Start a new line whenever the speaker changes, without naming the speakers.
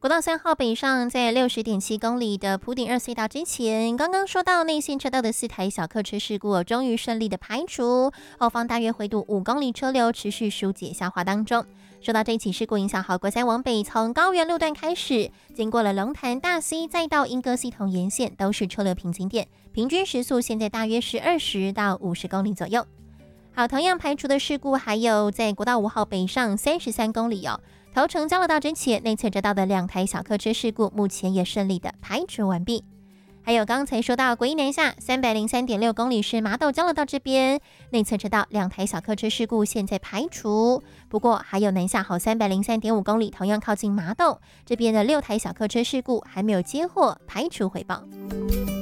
国道3号北上在60.7公里的埔顶2隧道之前，刚刚说到内线车道的4台小客车事故终于顺利的排除，后方大约回堵5公里车流持续疏解消化当中。说到这起事故影响，国3往北从高原路段开始，经过了龙潭、大溪，再到莺歌系统沿线都是车流瓶颈点，平均时速现在大约是20到50公里左右。好，同样排除的事故还有在国道5号北上33公里头城交流道之前内侧车道的2台小客车事故，目前也顺利的排除完毕。还有刚才说到国一南下303.6公里是麻豆交流道这边内侧车道2台小客车事故现在排除，不过还有南下好303.5公里同样靠近麻豆这边的6台小客车事故还没有接获排除回报。